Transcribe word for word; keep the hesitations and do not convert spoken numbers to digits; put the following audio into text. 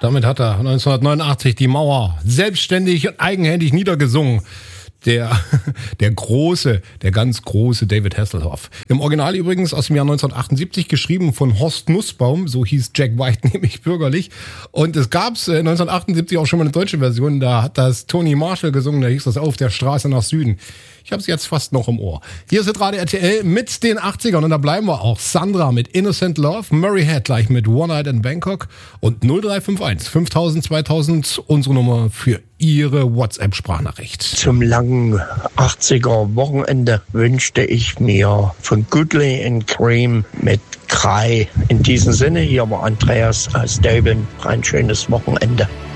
Damit hat er neunzehnhundertneunundachtzig die Mauer selbstständig und eigenhändig niedergesungen. Der, der große, der ganz große David Hasselhoff. Im Original übrigens aus dem Jahr neunzehnhundertachtundsiebzig, geschrieben von Horst Nussbaum, so hieß Jack White nämlich bürgerlich. Und es gab neunzehnhundertachtundsiebzig auch schon mal eine deutsche Version, da hat das Tony Marshall gesungen, da hieß das Auf der Straße nach Süden. Ich habe es jetzt fast noch im Ohr. Hier ist Radio R T L mit den achtzigern und da bleiben wir auch. Sandra mit Innocent Love, Murray Head gleich mit One Night in Bangkok und null drei fünf eins fünftausend zweitausend unsere Nummer für Ihre WhatsApp-Sprachnachricht. Zum langen achtziger-Wochenende wünschte ich mir von Goodley and Cream mit Cry. In diesem Sinne, hier war Andreas aus Döben. Ein schönes Wochenende.